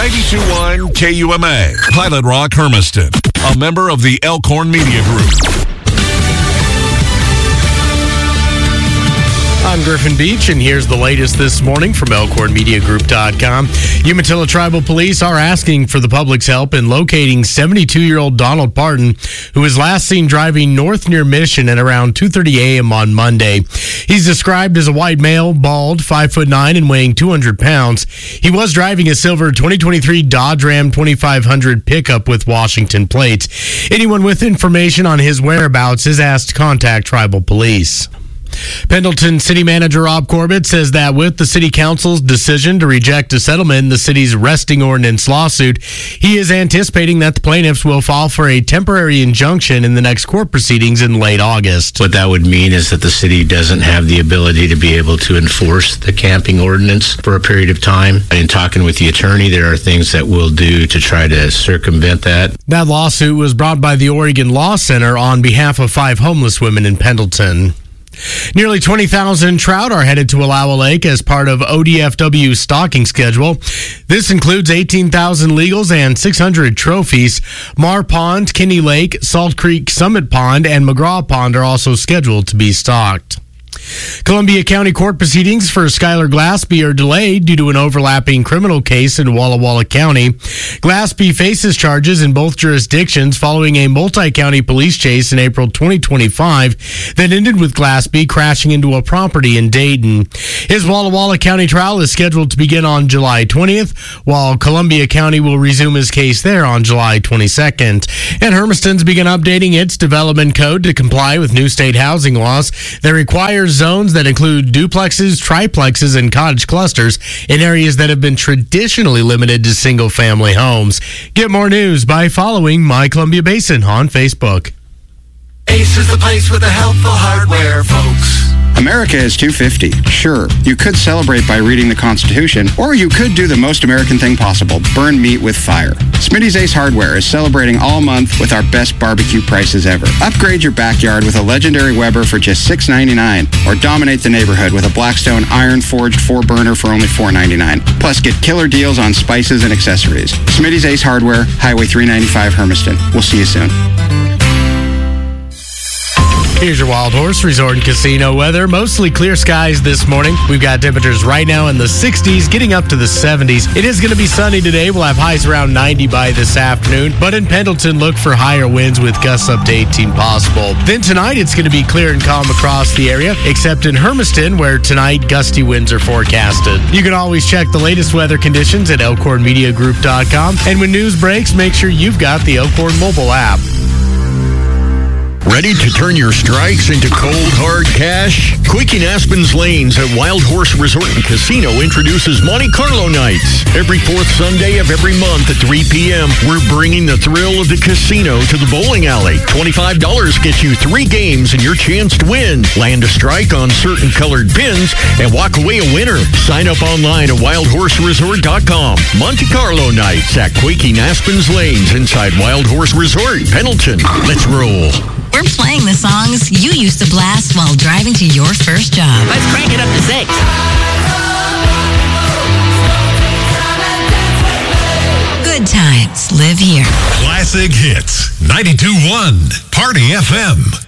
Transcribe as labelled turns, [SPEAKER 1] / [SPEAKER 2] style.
[SPEAKER 1] 92.1 KUMA, Pilot Rock, Hermiston, a member of the Elkhorn Media Group.
[SPEAKER 2] I'm Griffin Beach, and here's the latest this morning from ElkhornMediaGroup.com. Umatilla Tribal Police are asking for the public's help in locating 72-year-old Donald Parton, who was last seen driving north near Mission at around 2:30 a.m. on Monday. He's described as a white male, bald, 5'9", and weighing 200 pounds. He was driving a silver 2023 Dodge Ram 2500 pickup with Washington plates. Anyone with information on his whereabouts is asked to contact Tribal Police. Pendleton City Manager Rob Corbett says that with the City Council's decision to reject a settlement in the city's resting ordinance lawsuit, he is anticipating that the plaintiffs will file for a temporary injunction in the next court proceedings in late August.
[SPEAKER 3] What that would mean is that the city doesn't have the ability to be able to enforce the camping ordinance for a period of time. In talking with the attorney, there are things that we'll do to try to circumvent that.
[SPEAKER 2] That lawsuit was brought by the Oregon Law Center on behalf of 5 homeless women in Pendleton. Nearly 20,000 trout are headed to Alawa Lake as part of ODFW's stocking schedule. This includes 18,000 legals and 600 trophies. Mar Pond, Kinney Lake, Salt Creek Summit Pond, and McGraw Pond are also scheduled to be stocked. Columbia County Court proceedings for Skylar Glaspie are delayed due to an overlapping criminal case in Walla Walla County. Glaspie faces charges in both jurisdictions following a multi-county police chase in April 2025 that ended with Glaspie crashing into a property in Dayton. His Walla Walla County trial is scheduled to begin on July 20th, while Columbia County will resume his case there on July 22nd. And Hermiston's begun updating its development code to comply with new state housing laws that require zones that include duplexes, triplexes, and cottage clusters in areas that have been traditionally limited to single-family homes. Get more news by following My Columbia Basin on Facebook.
[SPEAKER 4] Ace is the place with the helpful hardware, folks.
[SPEAKER 5] America is 250. Sure, you could celebrate by reading the Constitution, or you could do the most American thing possible, burn meat with fire. Smitty's Ace Hardware is celebrating all month with our best barbecue prices ever. Upgrade your backyard with a legendary Weber for just $6.99, or dominate the neighborhood with a Blackstone iron-forged 4-burner for only $4.99. Plus, get killer deals on spices and accessories. Smitty's Ace Hardware, Highway 395, Hermiston. We'll see you soon.
[SPEAKER 2] Here's your Wild Horse Resort and Casino weather. Mostly clear skies this morning. We've got temperatures right now in the 60s, getting up to the 70s. It is going to be sunny today. We'll have highs around 90 by this afternoon. But in Pendleton, look for higher winds with gusts up to 18 possible. Then tonight, it's going to be clear and calm across the area, except in Hermiston, where tonight gusty winds are forecasted. You can always check the latest weather conditions at ElkhornMediaGroup.com. And when news breaks, make sure you've got the Elkhorn mobile app.
[SPEAKER 6] Ready to turn your strikes into cold, hard cash? Quaking Aspen's Lanes at Wild Horse Resort and Casino introduces Monte Carlo nights. Every fourth Sunday of every month at 3 p.m., we're bringing the thrill of the casino to the bowling alley. $25 gets you 3 games and your chance to win. Land a strike on certain colored pins and walk away a winner. Sign up online at wildhorseresort.com. Monte Carlo nights at Quaking Aspen's Lanes inside Wild Horse Resort, Pendleton. Let's roll.
[SPEAKER 7] We're playing the songs you used to blast while driving to your first job.
[SPEAKER 8] Let's crank it up to 6.
[SPEAKER 7] Good times live here.
[SPEAKER 1] Classic hits. 92.1 Party FM.